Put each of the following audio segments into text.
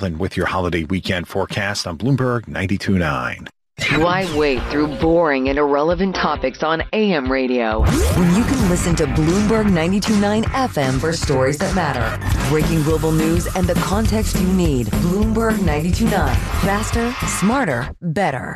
Kaplan with your holiday weekend forecast on Bloomberg 92.9. Why wait through boring and irrelevant topics on AM radio when you can listen to Bloomberg 92.9 FM for stories that matter? Breaking global news and the context you need. Bloomberg 92.9. Faster, smarter, better.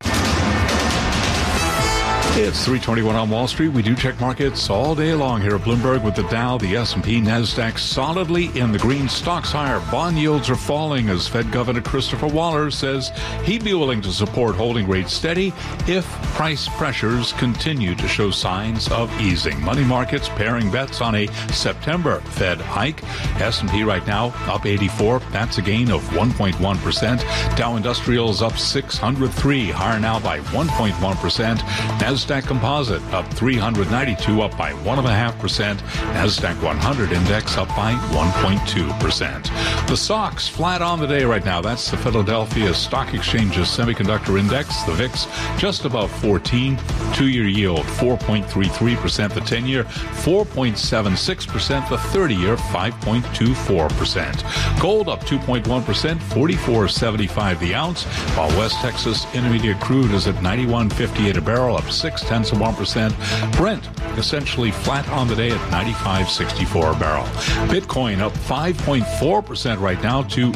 It's 3:21 on Wall Street. We do check markets all day long here at Bloomberg with the Dow, the S&P, NASDAQ solidly in the green. Stocks higher. Bond yields are falling as Fed Governor Christopher Waller says he'd be willing to support holding rates steady if price pressures continue to show signs of easing. Money markets pairing bets on a September Fed hike. S&P right now up 84. That's a gain of 1.1%. Dow Industrials up 603, higher now by 1.1%. NASDAQ Composite up 392, up by 1.5%. NASDAQ 100 index up by 1.2%. The SOX flat on the day right now. That's the Philadelphia Stock Exchange's Semiconductor Index. The VIX just above 14. Two-year yield 4.33%. The 10-year 4.76%. The 30-year 5.24%. Gold up 2.1%. 44.75 the ounce. While West Texas Intermediate crude is at 91.58 a barrel, up 0.6%. Brent essentially flat on the day at 95.64 a barrel. Bitcoin up 5.4% right now to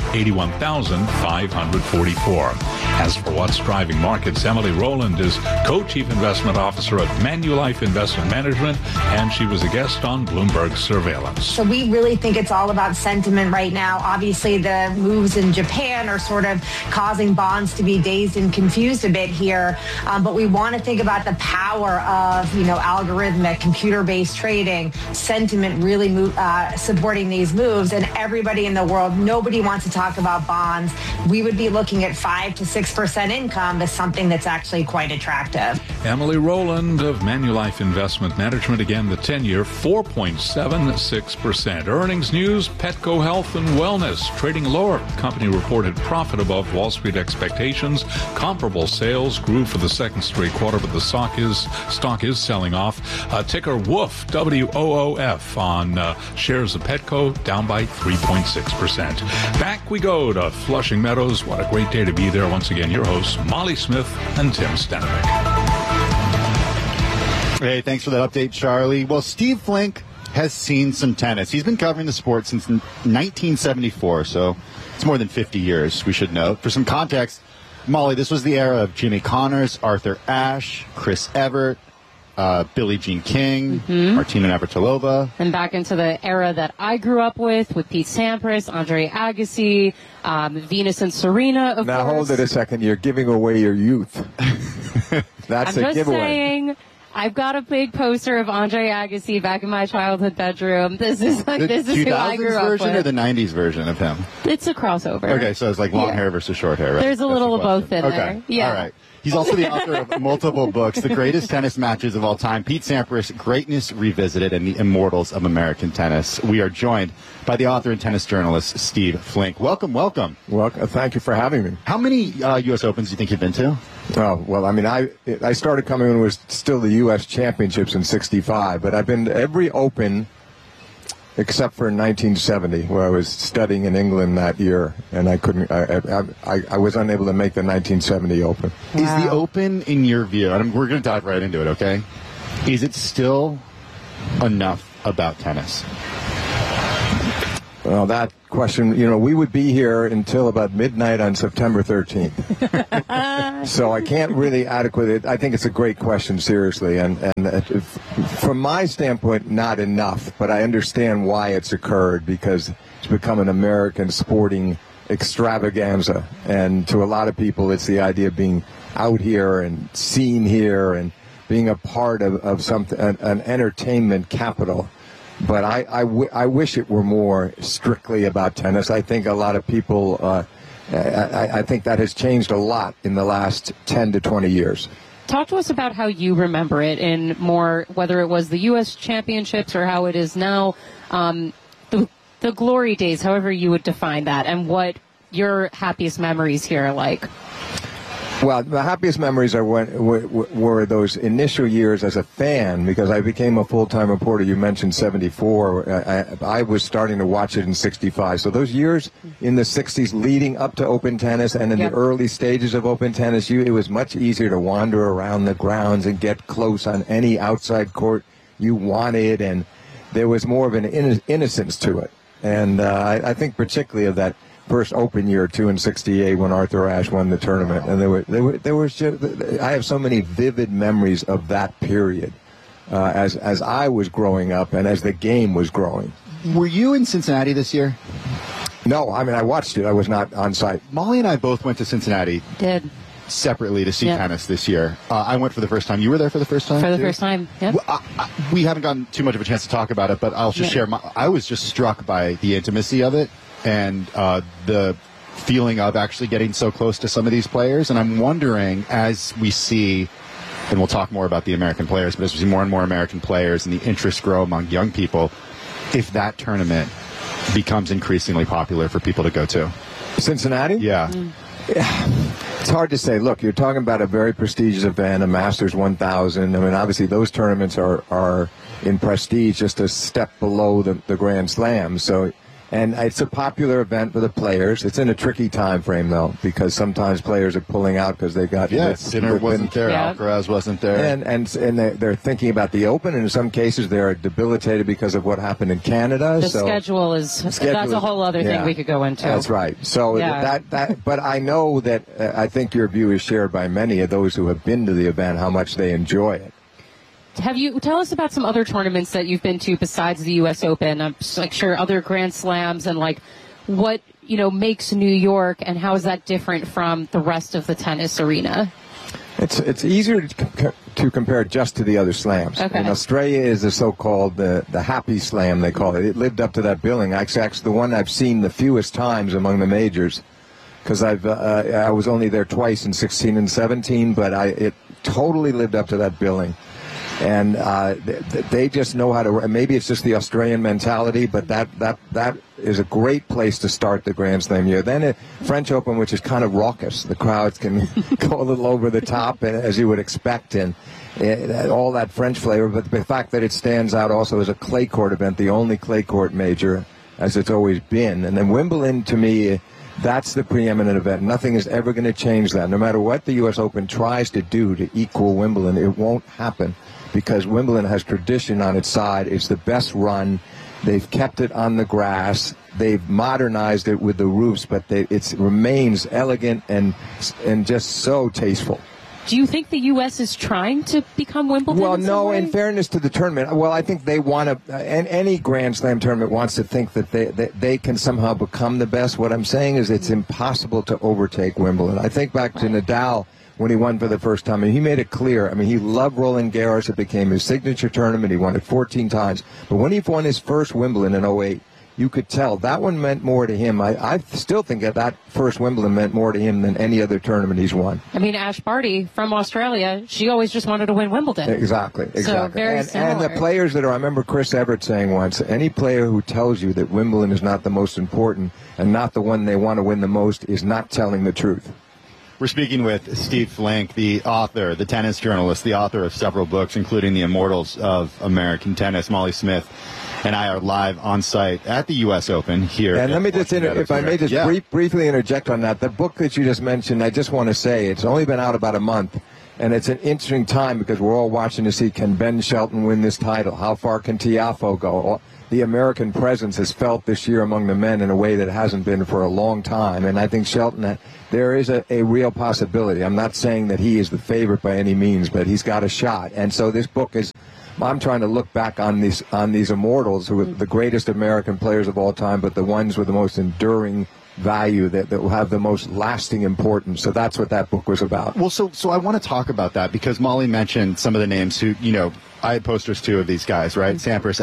81,544. As for what's driving markets, Emily Rowland is Co-Chief Investment Officer at Manulife Investment Management, and she was a guest on Bloomberg Surveillance. So we really think it's all about sentiment right now. Obviously, the moves in Japan are sort of causing bonds to be dazed and confused a bit here, but we want to think about the power of, algorithmic computer-based trading, sentiment really supporting these moves, and everybody in the world, nobody wants to talk about bonds. We would be looking at 5 to 6% income as something that's actually quite attractive. Emily Rowland of Manulife Investment Management. Again, the 10-year 4.76%. Earnings news, Petco Health and Wellness trading lower. Company reported profit above Wall Street expectations. Comparable sales grew for the second straight quarter, but the stock is selling off. Ticker WOOF, WOOF on shares of Petco, down by 3.6%. Back we go to Flushing Meadows. What a great day to be there. Once again, your hosts, Molly Smith and Tim Stenevik. Hey, thanks for that update, Charlie. Well, Steve Flink has seen some tennis. He's been covering the sport since 1974, so it's more than 50 years, we should note. For some context, Molly, this was the era of Jimmy Connors, Arthur Ashe, Chris Evert, Billie Jean King, Martina Navratilova. And back into the era that I grew up with Pete Sampras, Andre Agassi, Venus and Serena, of course. Now hold it a second. You're giving away your youth. That's a giveaway. I'm just saying, I've got a big poster of Andre Agassi back in my childhood bedroom. This is who I grew up with. The 2000s version or the 90s version of him? It's a crossover. Okay, so it's like long hair versus short hair, right? There's a little of both in there. Yeah. All right. He's also the author of multiple books, The Greatest Tennis Matches of All Time, Pete Sampras, Greatness Revisited, and The Immortals of American Tennis. We are joined by the author and tennis journalist, Steve Flink. Welcome. Welcome. Thank you for having me. How many U.S. Opens do you think you've been to? Oh, well, I mean, I started coming when it was still the U.S. Championships in '65, but I've been to every Open except for 1970, where I was studying in England that year, and I was unable to make the 1970 Open. Wow. Is the Open, in your view, and we're going to dive right into it, okay? Is it still enough about tennis? Well, that question, we would be here until about midnight on September 13th. So I can't really adequately, I think it's a great question, seriously. And from my standpoint, not enough, but I understand why it's occurred, because it's become an American sporting extravaganza. And to a lot of people, it's the idea of being out here and seen here and being a part of something, an entertainment capital. But I wish it were more strictly about tennis. I think a lot of people, I think that has changed a lot in the last 10 to 20 years. Talk to us about how you remember it, in more, whether it was the U.S. Championships or how it is now, the glory days, however you would define that, and what your happiest memories here are like. Well, the happiest memories were those initial years as a fan, because I became a full-time reporter. You mentioned 74. I was starting to watch it in 65. So those years in the 60s leading up to open tennis and in the early stages of open tennis, it was much easier to wander around the grounds and get close on any outside court you wanted, and there was more of an innocence to it. And I think particularly of that first open year, 2 in 68, when Arthur Ashe won the tournament, and there was just, I have so many vivid memories of that period as I was growing up and as the game was growing. Were you in Cincinnati this year? No, I mean, I watched it. I was not on site. Molly and I both went to Cincinnati. Did. Separately to see tennis this year. I went for the first time. You were there for the first time? For the first time, yeah. We haven't gotten too much of a chance to talk about it, but I'll just share. I was just struck by the intimacy of it and the feeling of actually getting so close to some of these players. And I'm wondering, as we see, and we'll talk more about the American players, but as we see more and more American players and the interest grow among young people, if that tournament becomes increasingly popular for people to go to. Cincinnati? Yeah. It's hard to say. Look, you're talking about a very prestigious event, a Masters 1000. I mean, obviously those tournaments are in prestige just a step below the Grand Slam. So, and it's a popular event for the players. It's in a tricky time frame, though, because sometimes players are pulling out because they got Sinner wasn't there, Alcaraz wasn't there, and they're thinking about the Open, and in some cases they're debilitated because of what happened in Canada. The schedule that's a whole other thing we could go into. That's right. So but I know that I think your view is shared by many of those who have been to the event, how much they enjoy it. Tell us about some other tournaments that you've been to besides the U.S. Open? I'm sure other Grand Slams, and what makes New York, and how is that different from the rest of the tennis arena? It's easier to compare just to the other slams. Okay. And Australia is the so-called the happy slam, they call it. It lived up to that billing. Actually, the one I've seen the fewest times among the majors, because I was only there twice in 16 and 17, but it totally lived up to that billing. And they just know how to. Maybe it's just the Australian mentality, but that is a great place to start the Grand Slam year. Then French Open, which is kind of raucous, the crowds can go a little over the top, as you would expect, and all that French flavor. But the fact that it stands out also as a clay court event, the only clay court major, as it's always been. And then Wimbledon, to me, that's the preeminent event. Nothing is ever going to change that. No matter what the U.S. Open tries to do to equal Wimbledon, it won't happen, because Wimbledon has tradition on its side. It's the best run. They've kept it on the grass. They've modernized it with the roofs, but it remains elegant and just so tasteful. Do you think the U.S. is trying to become Wimbledon? Well, no, in fairness to the tournament. Well, I think they want to, and any Grand Slam tournament wants to think that they can somehow become the best. What I'm saying is it's impossible to overtake Wimbledon. I think back to Nadal when he won for the first time, and he made it clear. I mean, he loved Roland Garros. It became his signature tournament. He won it 14 times. But when he won his first Wimbledon in 08, you could tell that one meant more to him. I still think that first Wimbledon meant more to him than any other tournament he's won. I mean, Ash Barty from Australia, she always just wanted to win Wimbledon. Exactly. So very similar. And the players that I remember Chris Evert saying once, any player who tells you that Wimbledon is not the most important and not the one they want to win the most is not telling the truth. We're speaking with Steve Flink, the author, the tennis journalist, the author of several books, including The Immortals of American Tennis. Molly Smith and I are live on site at the U.S. Open here. And let me just, if I may just briefly interject on that. The book that you just mentioned, I just want to say, it's only been out about a month. And it's an interesting time because we're all watching to see, can Ben Shelton win this title? How far can Tiafoe go? The American presence is felt this year among the men in a way that hasn't been for a long time. And I think Shelton, there is a real possibility. I'm not saying that he is the favorite by any means, but he's got a shot. And so this book is, I'm trying to look back on these immortals who are the greatest American players of all time, but the ones with the most enduring value that will have the most lasting importance. So that's what that book was about. Well, so I want to talk about that because Molly mentioned some of the names who, I had posters too of these guys, right? Sampras,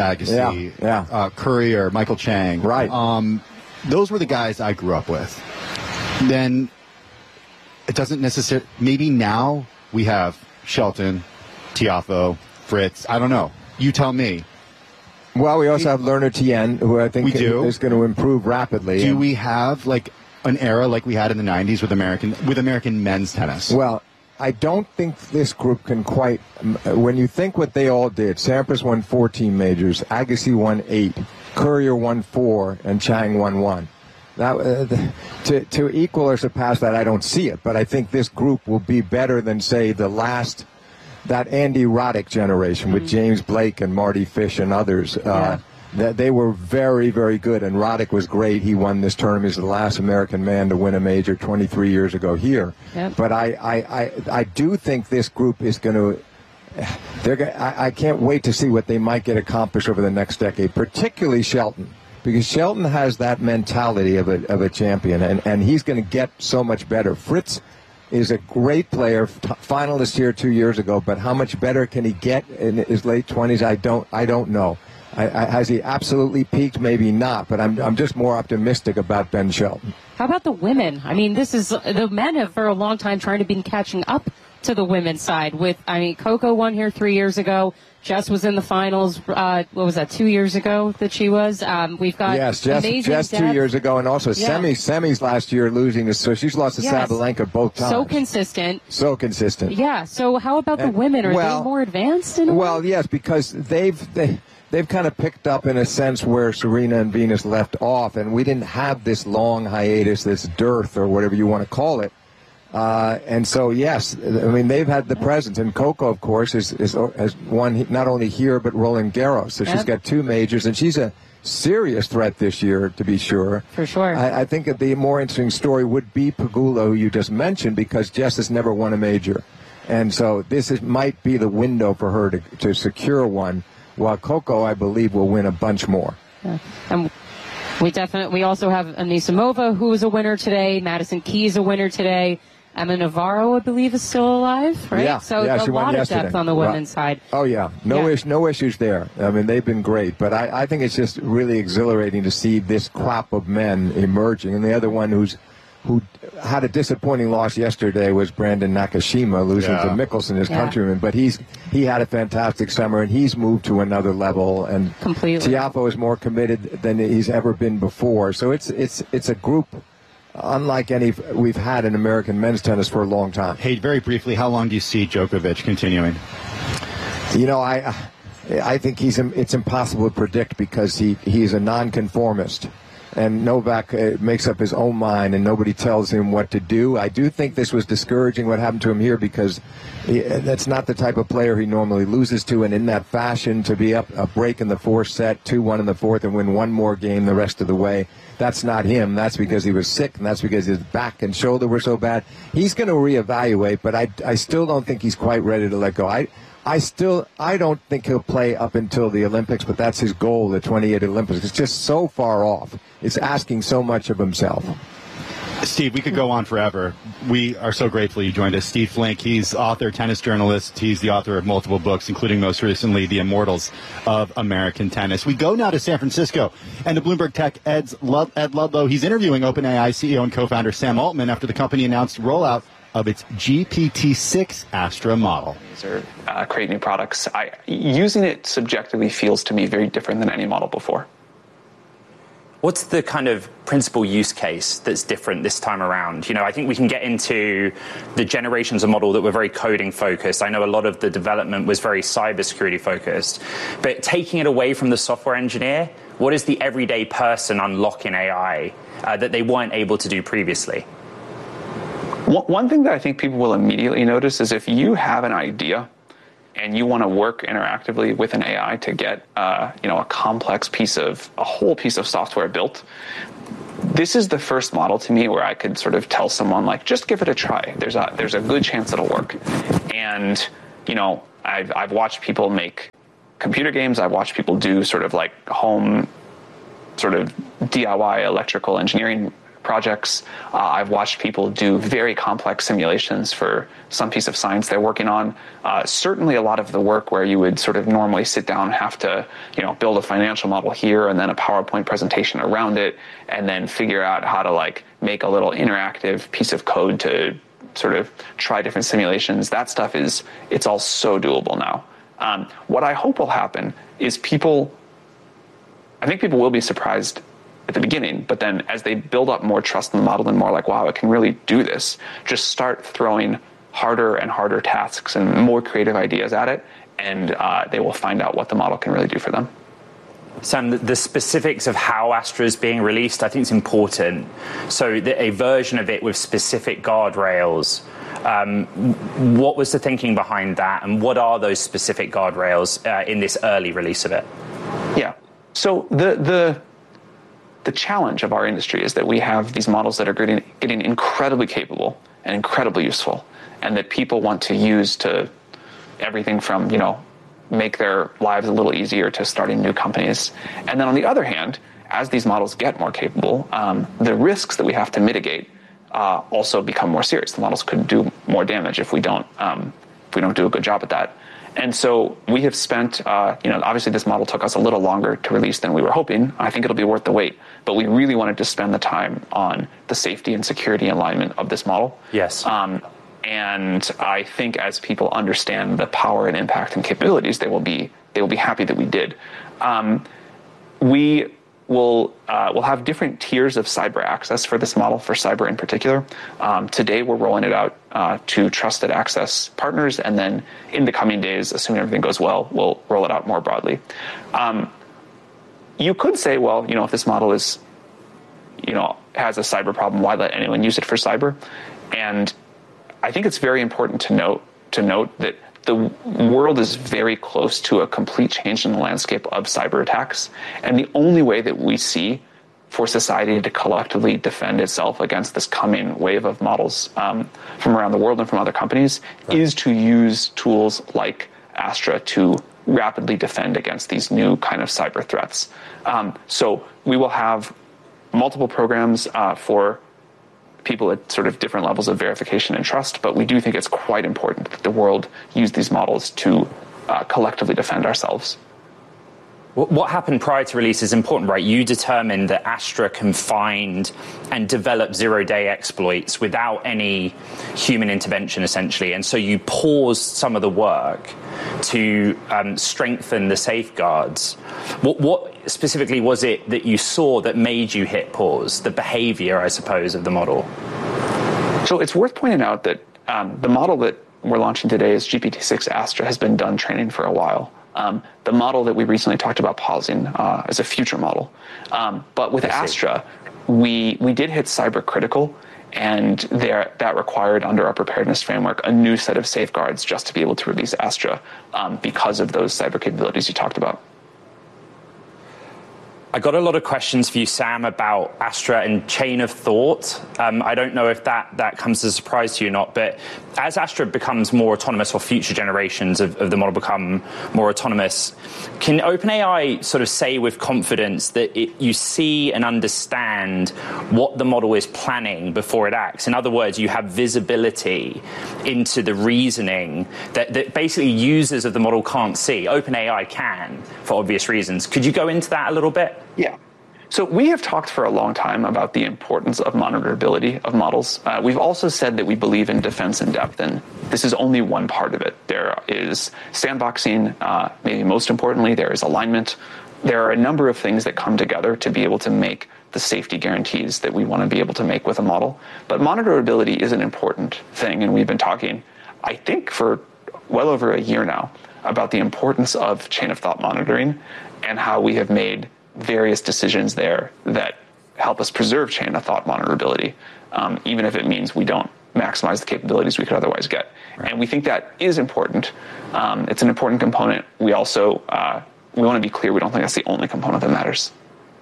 Agassi, Courier, Michael Chang. Right. Those were the guys I grew up with. Then it doesn't necessarily, maybe now we have Shelton, Tiafoe, Fritz. I don't know. You tell me. Well, we also have Lerner Tien, who I think is going to improve rapidly. Do we have, an era like we had in the 90s with American men's tennis? Well, I don't think this group can quite. When you think what they all did, Sampras won 14 majors, Agassi won 8, Courier won 4, and Chang won 1. To equal or surpass that, I don't see it. But I think this group will be better than, say, that Andy Roddick generation with James Blake and Marty Fish and others. That they were very, very good, and Roddick was great. He won this tournament. He's the last American man to win a major 23 years ago here. Yep. But I do think this group is going to. I can't wait to see what they might get accomplished over the next decade, particularly Shelton, because Shelton has that mentality of a champion, and he's going to get so much better. Fritz is a great player, finalist here 2 years ago, but how much better can he get in his late 20s? I don't know. Has he absolutely peaked? Maybe not, but I'm just more optimistic about Ben Shelton. How about the women? I mean, the men have for a long time trying to be catching up to the women's side. Coco won here 3 years ago. Jess was in the finals. What was that? 2 years ago that she was. We've got Jess 2 years ago, and also semis last year losing. So she's lost to Sabalenka both times. So consistent. Yeah. So how about the women? Are they more advanced? Yes, because they've kind of picked up in a sense where Serena and Venus left off, and we didn't have this long hiatus, this dearth, or whatever you want to call it. And so, yes, I mean, they've had the presence. And Coco, of course, has won not only here, but Roland Garros. So she's got 2 majors, and she's a serious threat this year, to be sure. For sure. I think that the more interesting story would be Pegula, who you just mentioned, because Jess has never won a major. And so might be the window for her to secure one, while Coco, I believe, will win a bunch more. Yeah. And we also have Anisimova, who is a winner today. Madison Keys a winner today. Emma Navarro, I believe, is still alive, right? Yeah, so a lot of depth on the women's side. Oh, yeah. No issues there. I mean, they've been great. But I think it's just really exhilarating to see this crop of men emerging. And the other one who had a disappointing loss yesterday was Brandon Nakashima, losing to Mickelson, his countryman. But he had a fantastic summer, and he's moved to another level. And completely. Tiafoe is more committed than he's ever been before. So it's a group unlike any we've had in American men's tennis for a long time. Hey, very briefly, how long do you see Djokovic continuing? You know, I think it's impossible to predict because he's a nonconformist. And Novak makes up his own mind, and nobody tells him what to do. I do think this was discouraging what happened to him here because that's not the type of player he normally loses to. And in that fashion, to be up a break in the 4th set, 2-1 in the 4th, and win one more game the rest of the way, that's not him. That's because he was sick, and that's because his back and shoulder were so bad. He's going to reevaluate, but I still don't think he's quite ready to let go. I don't think he'll play up until the Olympics, but that's his goal, the 28 Olympics. It's just so far off. It's asking so much of himself. Steve, we could go on forever. We are so grateful you joined us. Steve Flink, he's author, tennis journalist. He's the author of multiple books, including most recently The Immortals of American Tennis. We go now to San Francisco and to Bloomberg Tech Ed Ludlow. He's interviewing OpenAI CEO and co-founder Sam Altman after the company announced rollout of its GPT-6 Astra model. Create new products. Using it subjectively feels to me very different than any model before. What's the kind of principal use case that's different this time around? You know, I think we can get into the generations of model that were very coding focused. I know a lot of the development was very cybersecurity focused. But taking it away from the software engineer, what is the everyday person unlocking AI that they weren't able to do previously? One thing that I think people will immediately notice is if you have an idea and you want to work interactively with an AI to get a whole piece of software built, this is the first model to me where I could sort of tell someone, like, just give it a try. There's a good chance it'll work. And, you know, I've watched people make computer games. I've watched people do sort of like home sort of DIY electrical engineering projects. I've watched people do very complex simulations for some piece of science they're working on. Certainly a lot of the work where you would sort of normally sit down and have to, you know, build a financial model here and then a PowerPoint presentation around it and then figure out how to like make a little interactive piece of code to sort of try different simulations. That stuff it's all so doable now. What I hope will happen is I think people will be surprised at the beginning, but then as they build up more trust in the model and more like, wow, it can really do this, just start throwing harder and harder tasks and more creative ideas at it, and they will find out what the model can really do for them. Sam, the specifics of how Astra is being released, I think it's important. So a version of it with specific guardrails. What was the thinking behind that, and what are those specific guardrails in this early release of it? Yeah. So the challenge of our industry is that we have these models that are getting incredibly capable and incredibly useful, and that people want to use to everything from, make their lives a little easier to starting new companies. And then on the other hand, as these models get more capable, the risks that we have to mitigate also become more serious. The models could do more damage if we don't do a good job at that. And so we have spent, obviously this model took us a little longer to release than we were hoping. I think it'll be worth the wait, but we really wanted to spend the time on the safety and security alignment of this model. Yes. And I think as people understand the power and impact and capabilities, they will be happy that we did. We will have different tiers of cyber access for this model, for cyber in particular. Today, we're rolling it out to trusted access partners, and then in the coming days, assuming everything goes well, we'll roll it out more broadly. You could say, well, if this model is, has a cyber problem, why let anyone use it for cyber? And I think it's very important to note that the world is very close to a complete change in the landscape of cyber attacks. And the only way that we see for society to collectively defend itself against this coming wave of models from around the world and from other companies is to use tools like Astra to rapidly defend against these new kind of cyber threats. So we will have multiple programs for people at sort of different levels of verification and trust, but we do think it's quite important that the world use these models to collectively defend ourselves. What happened prior to release is important, right? You determined that Astra can find and develop zero-day exploits without any human intervention, essentially. And so you paused some of the work to strengthen the safeguards. What specifically was it that you saw that made you hit pause? The behavior, I suppose, of the model? So it's worth pointing out that the model that we're launching today is GPT-6 Astra has been done training for a while. The model that we recently talked about pausing is a future model. But with Astra, we did hit cyber critical, and that required, under our preparedness framework, a new set of safeguards just to be able to release Astra because of those cyber capabilities you talked about. I got a lot of questions for you, Sam, about Astra and chain of thought. I don't know if that comes as a surprise to you or not, but as Astra becomes more autonomous, or future generations of the model become more autonomous, can OpenAI sort of say with confidence that you see and understand what the model is planning before it acts? In other words, you have visibility into the reasoning that basically users of the model can't see. OpenAI can, for obvious reasons. Could you go into that a little bit? Yeah. So we have talked for a long time about the importance of monitorability of models. We've also said that we believe in defense in depth, and this is only one part of it. There is sandboxing, maybe most importantly, there is alignment. There are a number of things that come together to be able to make the safety guarantees that we want to be able to make with a model. But monitorability is an important thing, and we've been talking, I think, for well over a year now about the importance of chain of thought monitoring and how we have made various decisions there that help us preserve chain of thought monitorability, even if it means we don't maximize the capabilities we could otherwise get. Right. And we think that is important. It's an important component. We also we want to be clear, we don't think that's the only component that matters.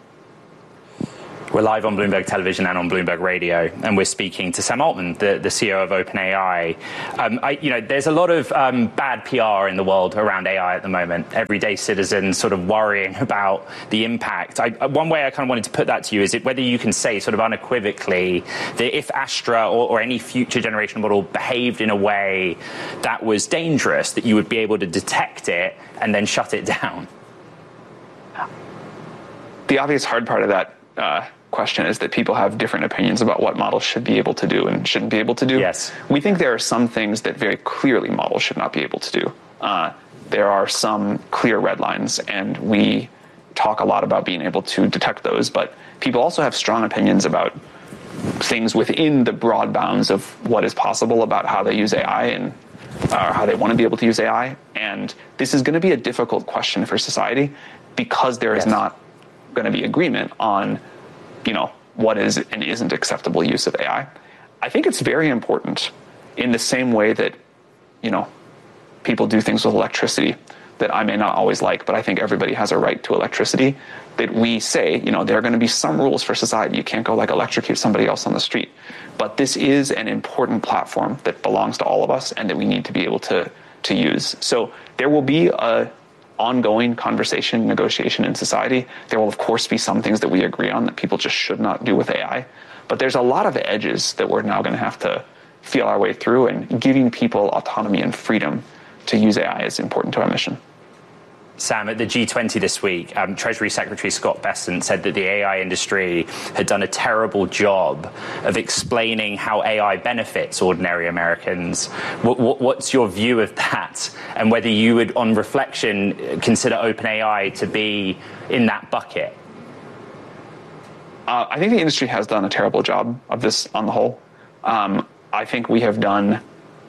We're live on Bloomberg Television and on Bloomberg Radio, and we're speaking to Sam Altman, the CEO of OpenAI. There's a lot of bad PR in the world around AI at the moment. Everyday citizens sort of worrying about the impact. One way I kind of wanted to put that to you is whether you can say sort of unequivocally that if Astra or any future generation model behaved in a way that was dangerous, that you would be able to detect it and then shut it down. The obvious hard part of that question is that people have different opinions about what models should be able to do and shouldn't be able to do. Yes. We think there are some things that very clearly models should not be able to do. There are some clear red lines, and we talk a lot about being able to detect those, but people also have strong opinions about things within the broad bounds of what is possible about how they use AI and how they want to be able to use AI. And this is going to be a difficult question for society because there is not going to be agreement on, what is and isn't acceptable use of AI. I think it's very important in the same way that, people do things with electricity that I may not always like, but I think everybody has a right to electricity, that we say, there are going to be some rules for society. You can't go electrocute somebody else on the street. But this is an important platform that belongs to all of us and that we need to be able to use. So there will be a ongoing conversation, negotiation in society. There will, of course, be some things that we agree on that people just should not do with AI. But there's a lot of edges that we're now going to have to feel our way through, and giving people autonomy and freedom to use AI is important to our mission. Sam, at the G20 this week, Treasury Secretary Scott Bessent said that the AI industry had done a terrible job of explaining how AI benefits ordinary Americans. What's your view of that, and whether you would, on reflection, consider OpenAI to be in that bucket? I think the industry has done a terrible job of this on the whole. I think we have done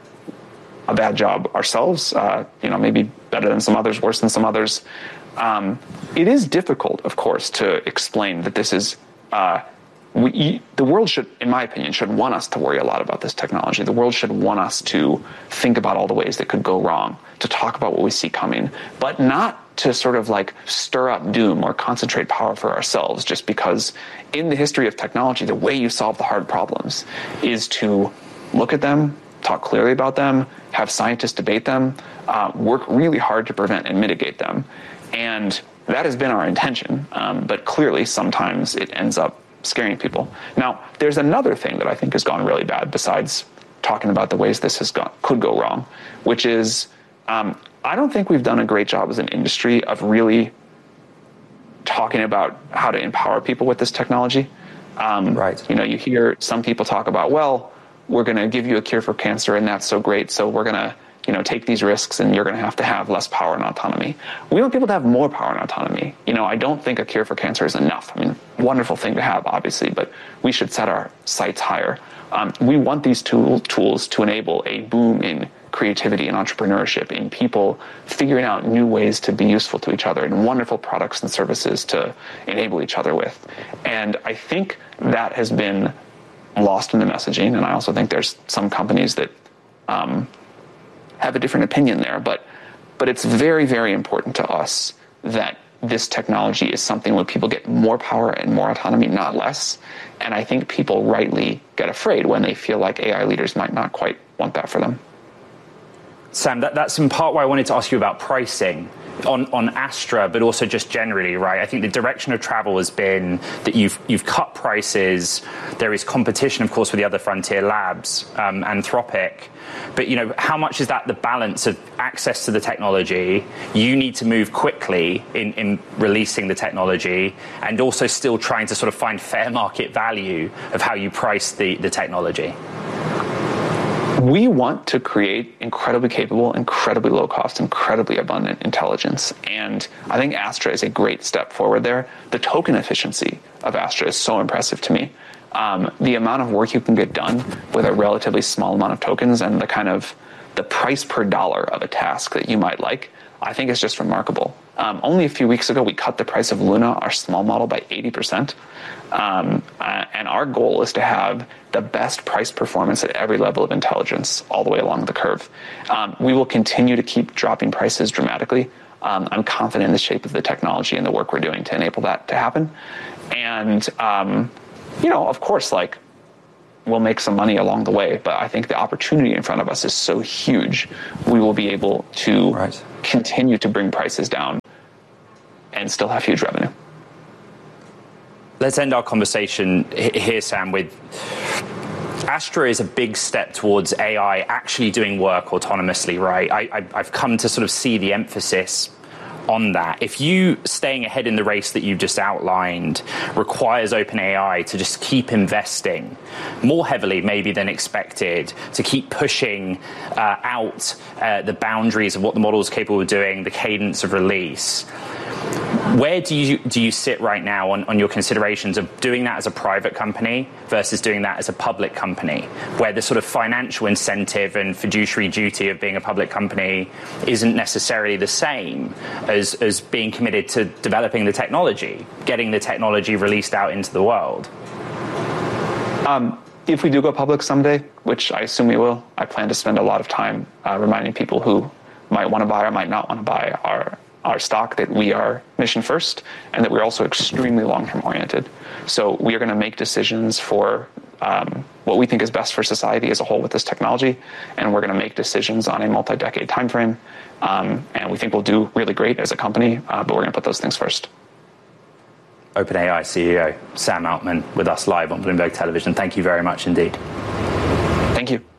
a bad job ourselves, maybe better than some others, worse than some others. It is difficult, of course, to explain that this is, the world should, in my opinion, should want us to worry a lot about this technology. The world should want us to think about all the ways that could go wrong, to talk about what we see coming, but not to sort of stir up doom or concentrate power for ourselves, just because in the history of technology, the way you solve the hard problems is to look at them, talk clearly about them, have scientists debate them, work really hard to prevent and mitigate them. And that has been our intention, but clearly sometimes it ends up scaring people. Now, there's another thing that I think has gone really bad besides talking about the ways this could go wrong, which is I don't think we've done a great job as an industry of really talking about how to empower people with this technology. Right. You hear some people talk about, well, we're going to give you a cure for cancer, and that's so great, so we're going to take these risks, and you're going to have less power and autonomy. We want people to have more power and autonomy. I don't think a cure for cancer is enough. I mean, wonderful thing to have, obviously, but we should set our sights higher. We want these tools to enable a boom in creativity and entrepreneurship, in people figuring out new ways to be useful to each other, and wonderful products and services to enable each other with. And I think that has been lost in the messaging, and I also think there's some companies that have a different opinion there, but it's very, very important to us that this technology is something where people get more power and more autonomy, not less. And I think people rightly get afraid when they feel like AI leaders might not quite want that for them. Sam, that's in part why I wanted to ask you about pricing on Astra, but also just generally, right? I think the direction of travel has been that you've cut prices. There is competition, of course, with the other frontier labs, Anthropic. But, how much is that the balance of access to the technology? You need to move quickly in releasing the technology, and also still trying to sort of find fair market value of how you price the technology. We want to create incredibly capable, incredibly low cost, incredibly abundant intelligence. And I think Astra is a great step forward there. The token efficiency of Astra is so impressive to me. The amount of work you can get done with a relatively small amount of tokens, and the price per dollar of a task that you might like, I think is just remarkable. Only a few weeks ago, we cut the price of Luna, our small model, by 80%. And our goal is to have the best price performance at every level of intelligence all the way along the curve. We will continue to keep dropping prices dramatically. I'm confident in the shape of the technology and the work we're doing to enable that to happen. And, of course, we'll make some money along the way, but I think the opportunity in front of us is so huge, we will be able to continue to bring prices down and still have huge revenue. Let's end our conversation here, Sam, with Astra is a big step towards AI actually doing work autonomously, right? I've come to sort of see the emphasis on that. If you staying ahead in the race that you've just outlined requires OpenAI to just keep investing more heavily maybe than expected, to keep pushing out the boundaries of what the model is capable of doing, the cadence of release, Where do you sit right now on your considerations of doing that as a private company versus doing that as a public company, where the sort of financial incentive and fiduciary duty of being a public company isn't necessarily the same as being committed to developing the technology, getting the technology released out into the world? If we do go public someday, which I assume we will, I plan to spend a lot of time reminding people who might want to buy or might not want to buy our stock that we are mission first and that we're also extremely long-term oriented. So we are going to make decisions for what we think is best for society as a whole with this technology, and we're going to make decisions on a multi-decade time frame. And we think we'll do really great as a company, but we're going to put those things first. OpenAI CEO Sam Altman with us live on Bloomberg Television. Thank you very much indeed. Thank you.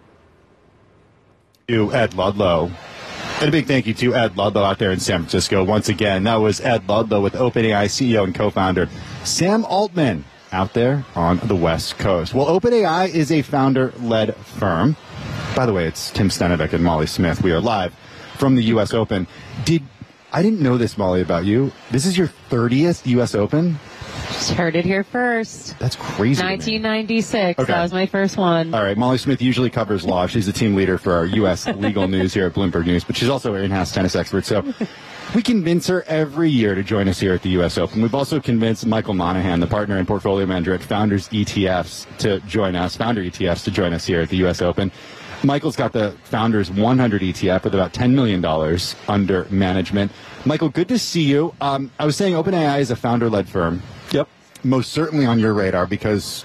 To Ed Ludlow. And a big thank you to Ed Ludlow out there in San Francisco. Once again, that was Ed Ludlow with OpenAI CEO and co-founder Sam Altman out there on the West Coast. Well, OpenAI is a founder-led firm. By the way, it's Tim Stenovec and Molly Smith. We are live from the U.S. Open. I didn't know this, Molly, about you. This is your 30th U.S. Open? Just heard it here first. That's crazy. 1996. Okay. That was my first one. All right. Molly Smith usually covers law. She's the team leader for our U.S. legal news here at Bloomberg News, but she's also an in-house tennis expert. So we convince her every year to join us here at the U.S. Open. We've also convinced Michael Monahan, the partner and portfolio manager at Founders ETFs, to join us, Founder ETFs, to join us here at the U.S. Open. Michael's got the Founders 100 ETF with about $10 million under management. Michael, good to see you. I was saying OpenAI is a founder-led firm. Yep. Most certainly on your radar because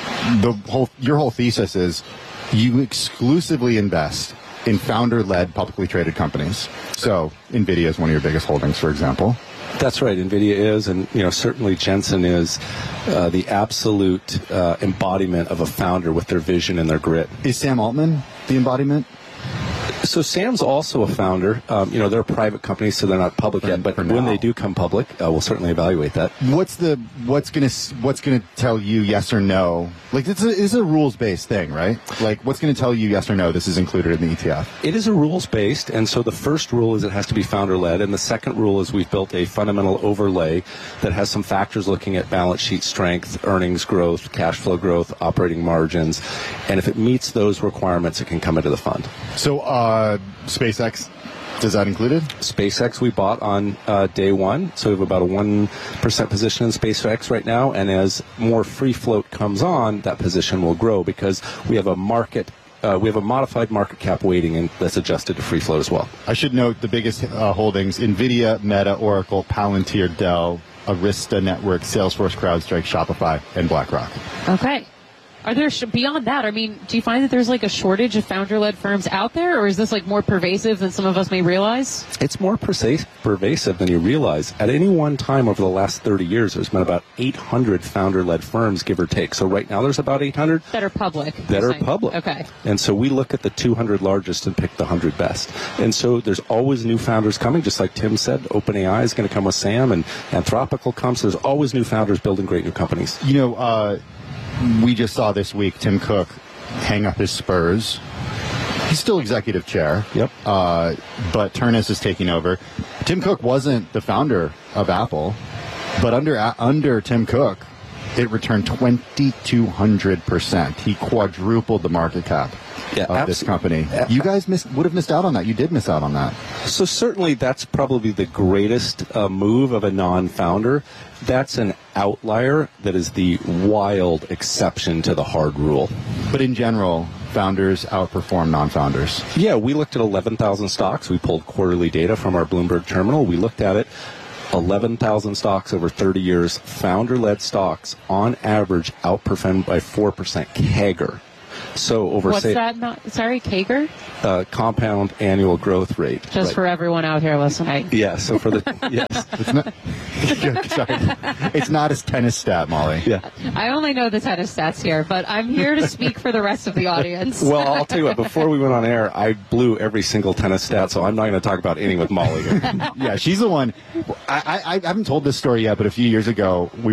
your whole thesis is you exclusively invest in founder-led publicly traded companies. So NVIDIA is one of your biggest holdings, for example. That's right. NVIDIA is, and certainly Jensen is the absolute embodiment of a founder with their vision and their grit. Is Sam Altman the embodiment? So Sam's also a founder. They're a private company, so they're not public yet. But when they do come public, we'll certainly evaluate that. What's gonna tell you yes or no? Like this is a rules-based thing, right? Like what's gonna tell you yes or no? This is included in the ETF. It is a rules-based, and so the first rule is it has to be founder-led, and the second rule is we've built a fundamental overlay that has some factors looking at balance sheet strength, earnings growth, cash flow growth, operating margins, and if it meets those requirements, it can come into the fund. So SpaceX, does that include it? SpaceX we bought on day one, so we have about a 1% position in SpaceX right now, and as more free float comes on, that position will grow because we have a modified market cap weighting and that's adjusted to free float as well. I should note the biggest holdings: NVIDIA, Meta, Oracle, Palantir, Dell, Arista Networks, Salesforce, CrowdStrike, Shopify, and BlackRock. Okay. Are there, beyond that, I mean, do you find that there's like a shortage of founder-led firms out there, or is this like more pervasive than some of us may realize? It's more pervasive than you realize. At any one time over the last 30 years, there's been about 800 founder-led firms, give or take. So right now there's about 800. That are public. Okay. And so we look at the 200 largest and pick the 100 best. And so there's always new founders coming, just like Tim said. OpenAI is going to come with Sam, and Anthropic will come. So there's always new founders building great new companies. We just saw this week Tim Cook hang up his spurs. He's still executive chair. Yep. But Turnus is taking over. Tim Cook wasn't the founder of Apple, but under Tim Cook, it returned 2,200%. He quadrupled the market cap of this company. You guys would have missed out on that. You did miss out on that. So certainly that's probably the greatest move of a non-founder. That's an outlier that is the wild exception to the hard rule. But in general, founders outperform non-founders. Yeah, we looked at 11,000 stocks. We pulled quarterly data from our Bloomberg terminal. We looked at it. 11,000 stocks over 30 years. Founder-led stocks, on average, outperformed by 4% CAGR. So over What's that? CAGR? Compound annual growth rate. Just for everyone out here listening. Yeah. So for the yes, it's not a tennis stat, Molly. Yeah. I only know the tennis stats here, but I'm here to speak for the rest of the audience. Well, I'll tell you what. Before we went on air, I blew every single tennis stat, so I'm not going to talk about any with Molly here. Yeah, she's the one. I haven't told this story yet, but a few years ago we